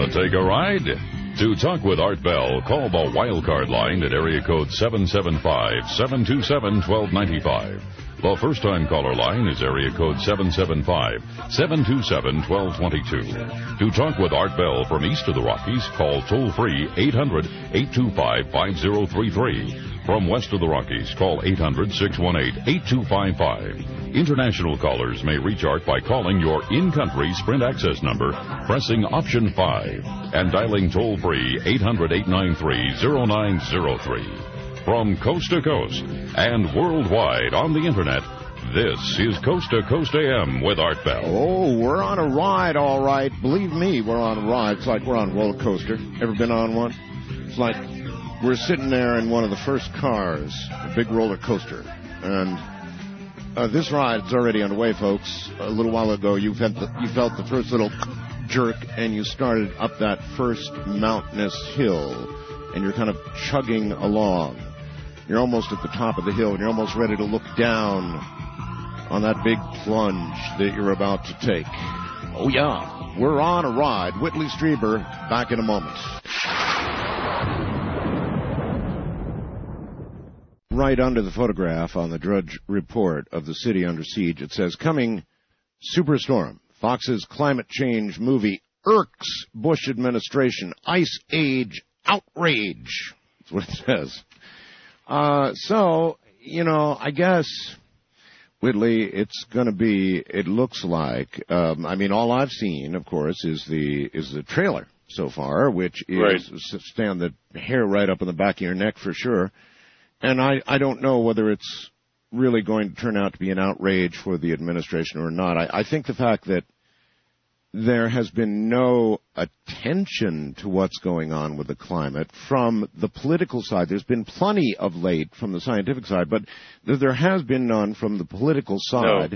Wanna take a ride? To talk with Art Bell, call the wildcard line at area code 775-727-1295. The first-time caller line is area code 775-727-1222. To talk with Art Bell from east of the Rockies, call toll-free 800-825-5033. From west of the Rockies, call 800-618-8255. International callers may reach Art by calling your in-country Sprint access number, pressing option 5, and dialing toll-free 800-893-0903. From coast to coast and worldwide on the Internet, this is Coast to Coast AM with Art Bell. Oh, we're on a ride, all right. Believe me, we're on a ride. It's like we're on a roller coaster. Ever been on one? It's like we're sitting there in one of the first cars, a big roller coaster. And this ride's already underway, folks. A little while ago, you felt the first little jerk, and you started up that first mountainous hill, and you're kind of chugging along. You're almost at the top of the hill, and you're almost ready to look down on that big plunge that you're about to take. Oh, yeah. We're on a ride. Whitley Strieber, back in a moment. Right under the photograph on the Drudge Report of the city under siege, it says, coming superstorm. Fox's climate change movie irks Bush administration. Ice age outrage. That's what it says. So, I guess, Whitley, it's going to be, it looks like, all I've seen, of course, is the trailer so far, which is right. Stand the hair right up in the back of your neck for sure. And I don't know whether it's really going to turn out to be an outrage for the administration or not. I think the fact that there has been no attention to what's going on with the climate from the political side. There's been plenty of late from the scientific side, but there has been none from the political side.